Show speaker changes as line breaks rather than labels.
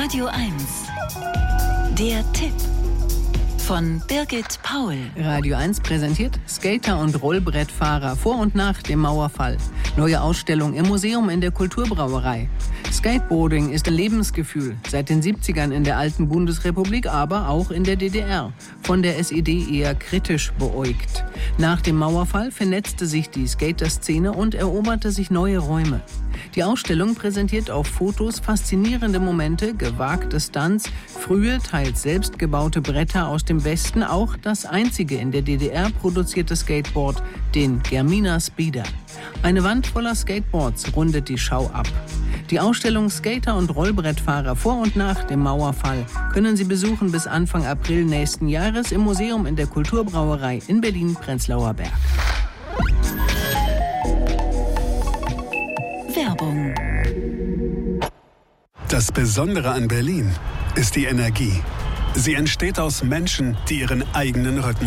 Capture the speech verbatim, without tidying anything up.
Radio eins. Der Tipp von Birgit Paul.
Radio eins präsentiert Skater und Rollbrettfahrer vor und nach dem Mauerfall. Neue Ausstellung im Museum in der Kulturbrauerei. Skateboarding ist ein Lebensgefühl, seit den siebzigern in der alten Bundesrepublik, aber auch in der D D R. Von der S E D eher kritisch beäugt. Nach dem Mauerfall vernetzte sich die Skaterszene und eroberte sich neue Räume. Die Ausstellung präsentiert auf Fotos faszinierende Momente, gewagte Stunts, frühe, teils selbst gebaute Bretter aus dem Westen, auch das einzige in der D D R produzierte Skateboard, den Germina Speeder. Eine Wand voller Skateboards rundet die Schau ab. Die Ausstellung Skater und Rollbrettfahrer vor und nach dem Mauerfall können Sie besuchen bis Anfang April nächsten Jahres im Museum in der Kulturbrauerei in Berlin-Prenzlauer Berg.
Werbung.
Das Besondere an Berlin ist die Energie. Sie entsteht aus Menschen, die ihren eigenen Rhythmus